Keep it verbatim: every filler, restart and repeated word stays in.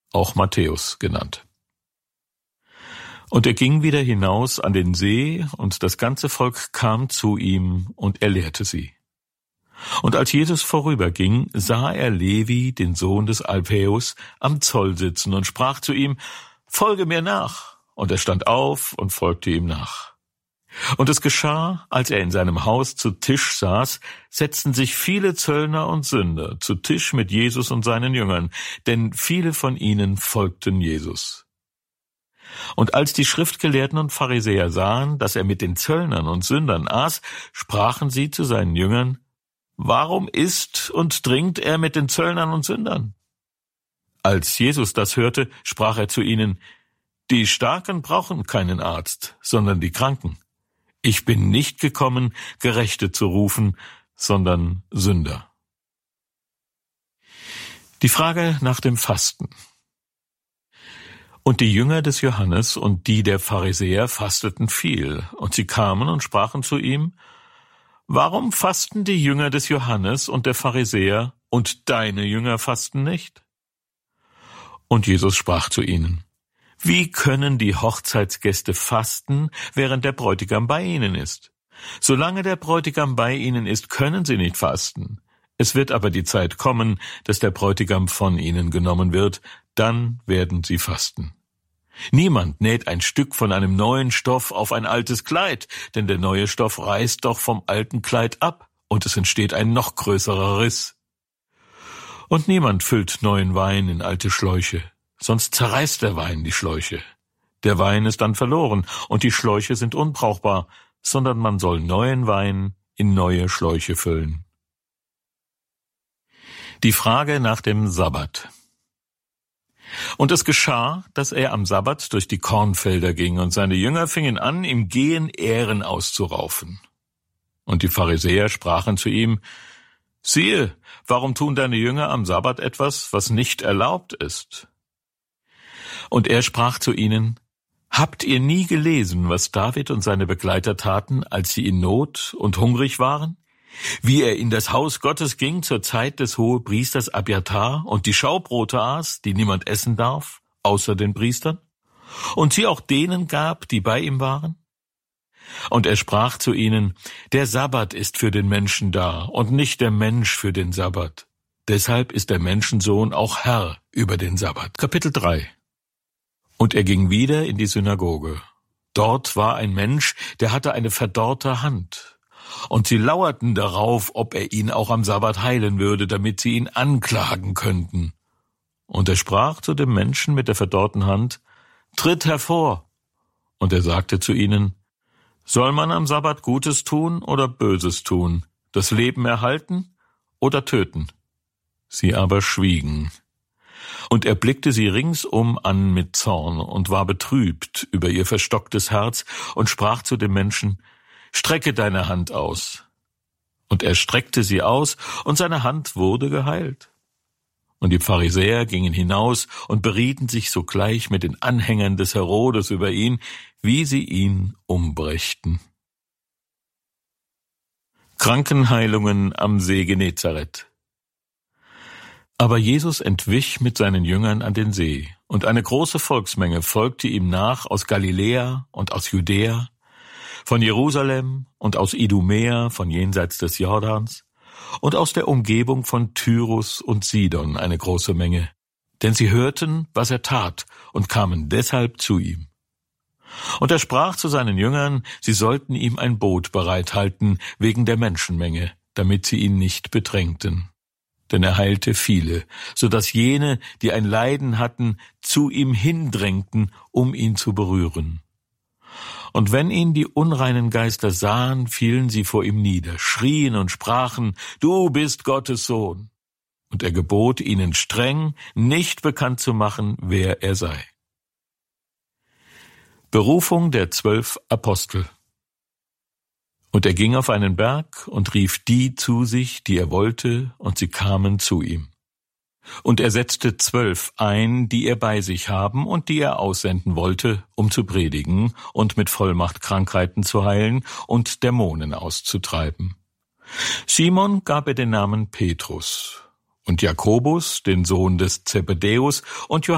auch Matthäus genannt. Und er ging wieder hinaus an den See, und das ganze Volk kam zu ihm, und er lehrte sie. Und als Jesus vorüberging, sah er Levi, den Sohn des Alphaeus, am Zoll sitzen und sprach zu ihm: Folge mir nach. Und er stand auf und folgte ihm nach. Und es geschah, als er in seinem Haus zu Tisch saß, setzten sich viele Zöllner und Sünder zu Tisch mit Jesus und seinen Jüngern, denn viele von ihnen folgten Jesus. Und als die Schriftgelehrten und Pharisäer sahen, dass er mit den Zöllnern und Sündern aß, sprachen sie zu seinen Jüngern: Warum isst und trinkt er mit den Zöllnern und Sündern? Als Jesus das hörte, sprach er zu ihnen: Die Starken brauchen keinen Arzt, sondern die Kranken. Ich bin nicht gekommen, Gerechte zu rufen, sondern Sünder. Die Frage nach dem Fasten. Und die Jünger des Johannes und die der Pharisäer fasteten viel, und sie kamen und sprachen zu ihm: Warum fasten die Jünger des Johannes und der Pharisäer, und deine Jünger fasten nicht? Und Jesus sprach zu ihnen: Wie können die Hochzeitsgäste fasten, während der Bräutigam bei ihnen ist? Solange der Bräutigam bei ihnen ist, können sie nicht fasten. Es wird aber die Zeit kommen, dass der Bräutigam von ihnen genommen wird, dann werden sie fasten. Niemand näht ein Stück von einem neuen Stoff auf ein altes Kleid, denn der neue Stoff reißt doch vom alten Kleid ab, und es entsteht ein noch größerer Riss. Und niemand füllt neuen Wein in alte Schläuche, sonst zerreißt der Wein die Schläuche. Der Wein ist dann verloren, und die Schläuche sind unbrauchbar, sondern man soll neuen Wein in neue Schläuche füllen. Die Frage nach dem Sabbat. Und es geschah, dass er am Sabbat durch die Kornfelder ging, und seine Jünger fingen an, im Gehen Ähren auszuraufen. Und die Pharisäer sprachen zu ihm: Siehe, warum tun deine Jünger am Sabbat etwas, was nicht erlaubt ist? Und er sprach zu ihnen: Habt ihr nie gelesen, was David und seine Begleiter taten, als sie in Not und hungrig waren? Wie er in das Haus Gottes ging zur Zeit des Hohepriesters Abjatar und die Schaubrote aß, die niemand essen darf, außer den Priestern, und sie auch denen gab, die bei ihm waren? Und er sprach zu ihnen: Der Sabbat ist für den Menschen da und nicht der Mensch für den Sabbat. Deshalb ist der Menschensohn auch Herr über den Sabbat. Kapitel drei. Und er ging wieder in die Synagoge. Dort war ein Mensch, der hatte eine verdorrte Hand. Und sie lauerten darauf, ob er ihn auch am Sabbat heilen würde, damit sie ihn anklagen könnten. Und er sprach zu dem Menschen mit der verdorrten Hand: Tritt hervor. Und er sagte zu ihnen: Soll man am Sabbat Gutes tun oder Böses tun, das Leben erhalten oder töten? Sie aber schwiegen. Und er blickte sie ringsum an mit Zorn und war betrübt über ihr verstocktes Herz und sprach zu dem Menschen: Strecke deine Hand aus. Und er streckte sie aus, und seine Hand wurde geheilt. Und die Pharisäer gingen hinaus und berieten sich sogleich mit den Anhängern des Herodes über ihn, wie sie ihn umbrächten. Krankenheilungen am See Genezareth. Aber Jesus entwich mit seinen Jüngern an den See, und eine große Volksmenge folgte ihm nach aus Galiläa und aus Judäa, von Jerusalem und aus Idumäa, von jenseits des Jordans, und aus der Umgebung von Tyrus und Sidon eine große Menge, denn sie hörten, was er tat, und kamen deshalb zu ihm. Und er sprach zu seinen Jüngern, sie sollten ihm ein Boot bereithalten wegen der Menschenmenge, damit sie ihn nicht bedrängten. Denn er heilte viele, so dass jene, die ein Leiden hatten, zu ihm hindrängten, um ihn zu berühren. Und wenn ihn die unreinen Geister sahen, fielen sie vor ihm nieder, schrien und sprachen: Du bist Gottes Sohn. Und er gebot ihnen streng, nicht bekannt zu machen, wer er sei. Berufung der zwölf Apostel. Und er ging auf einen Berg und rief die zu sich, die er wollte, und sie kamen zu ihm. Und er setzte zwölf ein, die er bei sich haben und die er aussenden wollte, um zu predigen und mit Vollmacht Krankheiten zu heilen und Dämonen auszutreiben. Simon gab er den Namen Petrus, und Jakobus, den Sohn des Zebedäus, und